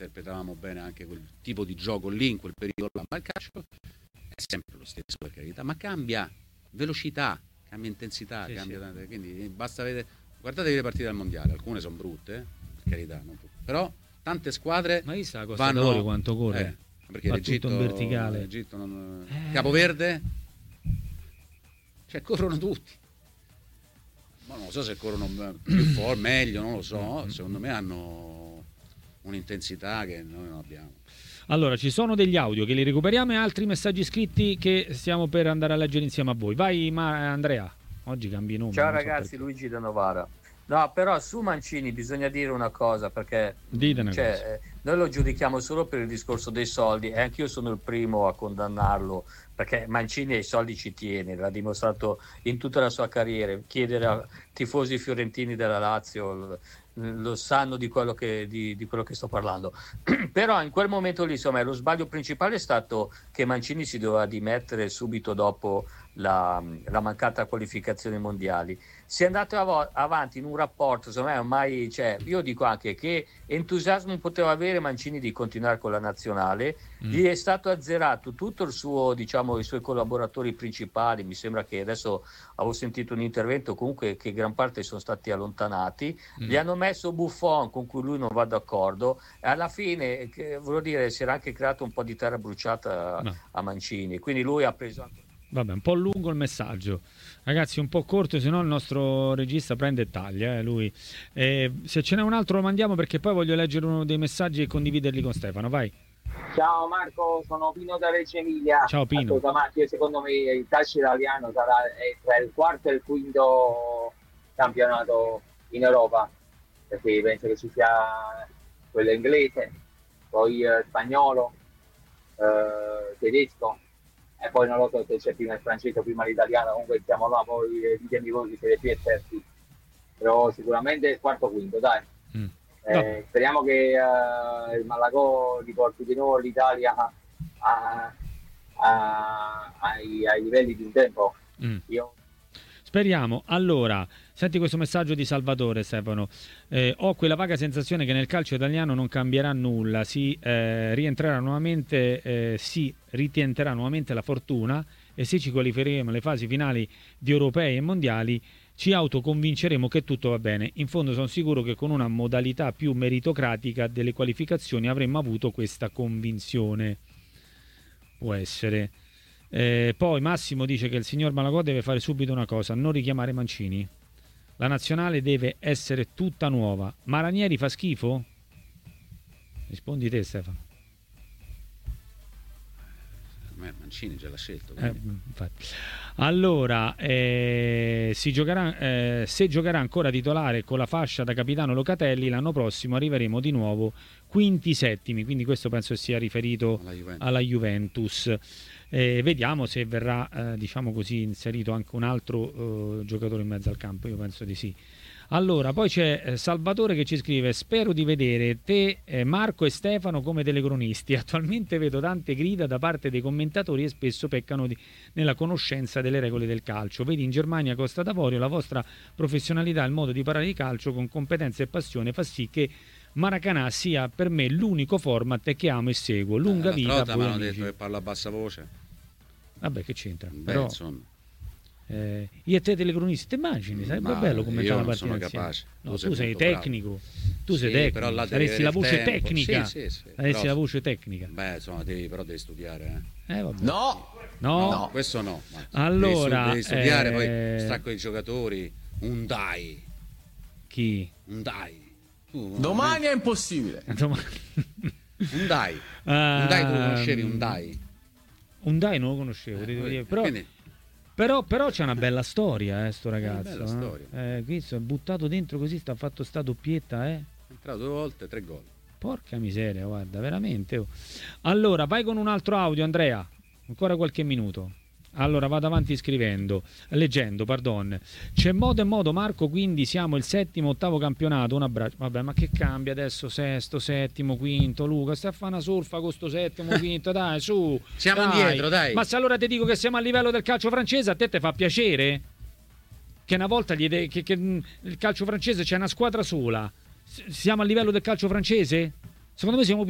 interpretavamo bene anche quel tipo di gioco lì, in quel periodo là, ma il calcio è sempre lo stesso, per carità, ma cambia velocità, cambia intensità, cambia tante, quindi basta vedere, guardatevi le partite del mondiale, alcune sono brutte, per carità, non tutte, però tante squadre ma sa vanno quanto corre, perché l'Egitto in verticale, l'Egitto non, Capoverde, cioè corrono tutti, ma non so se corrono più forte, meglio, non lo so, secondo me hanno un'intensità che noi non abbiamo. Allora, ci sono degli audio che li recuperiamo e altri messaggi scritti che stiamo per andare a leggere insieme a voi. Vai Andrea, oggi cambi nome. Ciao ragazzi, Luigi da Novara. No, però su Mancini bisogna dire una cosa, perché noi lo giudichiamo solo per il discorso dei soldi e anch'io sono il primo a condannarlo, perché Mancini ai soldi ci tiene, l'ha dimostrato in tutta la sua carriera. Chiedere a tifosi fiorentini della Lazio lo sanno di quello che sto parlando. Però in quel momento lì, insomma, lo sbaglio principale è stato che Mancini si doveva dimettere subito dopo la mancata qualificazione ai mondiali. Si è andato avanti in un rapporto, insomma, ormai, cioè, io dico anche che entusiasmo poteva avere Mancini di continuare con la nazionale, gli è stato azzerato tutto il suo, diciamo, i suoi collaboratori principali. Mi sembra che adesso avevo sentito un intervento comunque che gran parte sono stati allontanati, gli hanno messo Buffon con cui lui non va d'accordo e alla fine, voglio dire, si era anche creato un po' di terra bruciata a Mancini, quindi lui ha preso anche... Vabbè, un po' lungo il messaggio, ragazzi, un po' corto, se no il nostro regista prende e taglia, lui. Se ce n'è un altro lo mandiamo, perché poi voglio leggere uno dei messaggi e condividerli con Stefano, vai. Ciao Marco, sono Pino da Reggio Emilia. Ciao Pino. Assolutamente, secondo me il calcio italiano sarà tra il quarto e il quinto campionato in Europa, perché penso che ci sia quello inglese, poi spagnolo, tedesco, e poi non lo so se c'è prima il francese o prima l'italiano. Comunque siamo là, poi ditemi voi che siete più esperti, però sicuramente il quarto quinto, dai. Speriamo che il Malagò riporti di nuovo l'Italia ai livelli di un tempo. Speriamo. Allora, senti questo messaggio di Salvatore, Stefano. Ho quella vaga sensazione che nel calcio italiano non cambierà nulla, si ritenterà nuovamente la fortuna, e se ci qualificheremo alle fasi finali di europei e mondiali ci autoconvinceremo che tutto va bene. In fondo sono sicuro che con una modalità più meritocratica delle qualificazioni avremmo avuto questa convinzione. Può essere. Poi Massimo dice che il signor Malagò deve fare subito una cosa: non richiamare Mancini. La nazionale deve essere tutta nuova. Ma Ranieri fa schifo? Rispondi te, Stefano. Mancini già l'ha scelto. Allora, se giocherà ancora titolare con la fascia da capitano Locatelli, l'anno prossimo arriveremo di nuovo quinti, settimi. Quindi questo penso sia riferito alla Juventus. Vediamo se verrà, diciamo così, inserito anche un altro giocatore in mezzo al campo. Io penso di sì. Allora, poi c'è Salvatore che ci scrive: spero di vedere te, Marco e Stefano come telecronisti. Attualmente vedo tante grida da parte dei commentatori e spesso peccano nella conoscenza delle regole del calcio. Vedi in Germania, Costa d'Avorio, la vostra professionalità, il modo di parlare di calcio con competenza e passione fa sì che Maracanà sia per me l'unico format che amo e seguo. Lunga vita a voi, mi hanno amici. detto che parla a bassa voce. Vabbè, che c'entra? Però insomma, io e te telecronisti, ti immagini? Sarebbe bello commentare la partita insieme. Capace. No, tu sei tecnico. Tu sei tecnico. Però là saresti la voce tempo. tecnica. Sì. Saresti la voce tecnica. Beh, insomma, devi studiare. Vabbè. No, questo no. Allora, devi studiare, poi stacco i giocatori. Un dai. Chi? Un dai. Domani è impossibile. Un dai. Un dai, tu lo conoscevi? Un dai. Un dai non lo conoscevo, però c'è una bella storia, sto ragazzo. Bella storia. Qui è buttato dentro così, sta fatto sta doppietta, È entrato 2 volte, 3 gol. Porca miseria, guarda, veramente. Allora, vai con un altro audio, Andrea. Ancora qualche minuto. Allora vado avanti leggendo. C'è modo e modo, Marco, quindi siamo il 7º, 8º campionato. Un abbraccio. Vabbè, ma che cambia adesso? 6º, 7º, 5º, Luca, stai a fare una surfa con sto 7º, 5º, dai, su. Siamo indietro, dai. Ma se allora ti dico che siamo a livello del calcio francese, a te fa piacere? Che una volta che il calcio francese c'è una squadra sola. Siamo a livello del calcio francese? Secondo me siamo